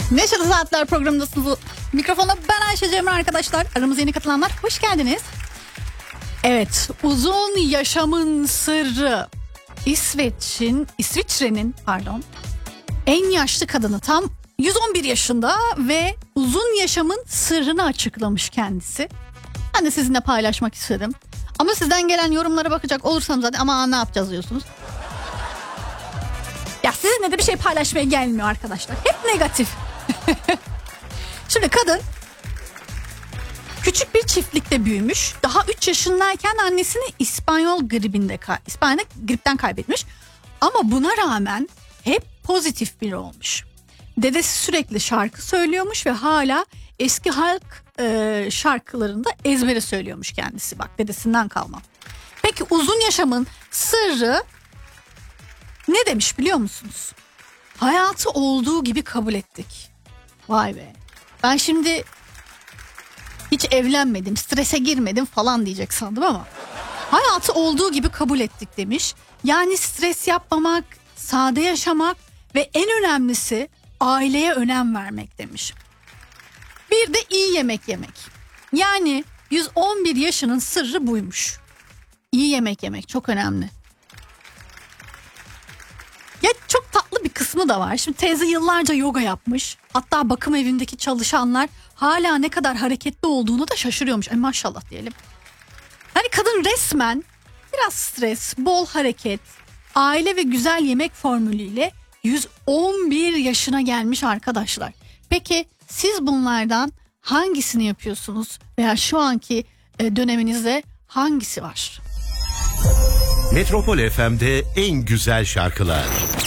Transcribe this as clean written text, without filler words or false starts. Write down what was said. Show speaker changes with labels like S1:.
S1: Neşeli Saatler programındasınız. Mikrofona ben Ayşe Cemre arkadaşlar. Aramıza yeni katılanlar hoş geldiniz. Evet, uzun yaşamın sırrı. İsviçre'nin en yaşlı kadını, tam 111 yaşında ve uzun yaşamın sırrını açıklamış kendisi. Ben de sizinle paylaşmak istedim. Ama sizden gelen yorumlara bakacak olursam zaten ama ne yapacağız diyorsunuz. Ya sizinle de bir şey paylaşmaya gelmiyor arkadaşlar. Hep negatif. Şimdi kadın küçük bir çiftlikte büyümüş. Daha 3 yaşındayken annesini İspanyol gripten kaybetmiş. Ama buna rağmen hep pozitif biri olmuş. Dedesi sürekli şarkı söylüyormuş ve hala eski halk şarkılarında ezbere söylüyormuş kendisi. Bak, dedesinden kalma. Peki uzun yaşamın sırrı ne demiş biliyor musunuz? Hayatı olduğu gibi kabul ettik. Vay be. Ben şimdi hiç evlenmedim, strese girmedim falan diyecek sandım ama hayatı olduğu gibi kabul ettik demiş. Yani stres yapmamak, sade yaşamak ve en önemlisi aileye önem vermek demiş. Bir de iyi yemek yemek. Yani 111 yaşının sırrı buymuş. İyi yemek yemek çok önemli. Ya çok tatlı bir kısmı da var. Şimdi teyze yıllarca yoga yapmış. Hatta bakım evindeki çalışanlar hala ne kadar hareketli olduğunu da şaşırıyormuş. Ay maşallah diyelim. Hani kadın resmen biraz stres, bol hareket, aile ve güzel yemek formülüyle 111 yaşına gelmiş arkadaşlar. Peki siz bunlardan hangisini yapıyorsunuz veya şu anki döneminizde hangisi var?
S2: Metropol FM'de en güzel şarkılar.